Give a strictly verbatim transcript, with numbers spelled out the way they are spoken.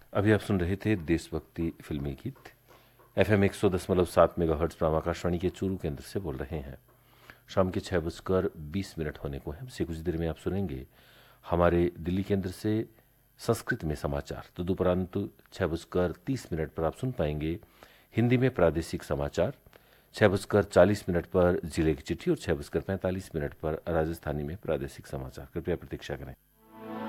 अभी आप सुन रहे थे देशभक्ति फिल्मी गीत। एफ एम एक सौ दशमलव सात मेगा हर्ट्ज पर आकाशवाणी के चूरू केंद्र से बोल रहे हैं। शाम के छः बजकर बीस मिनट होने को है। इससे कुछ देर में आप सुनेंगे हमारे दिल्ली केंद्र से संस्कृत में समाचार। तो दोपरांत छः बजकर तीस मिनट पर आप सुन पाएंगे हिंदी में प्रादेशिक समाचार। छः बजकर चालीस मिनट पर जिले की चिट्ठी और छः बजकर पैंतालीस मिनट पर राजस्थानी में प्रादेशिक समाचार। कृपया प्रतीक्षा करें।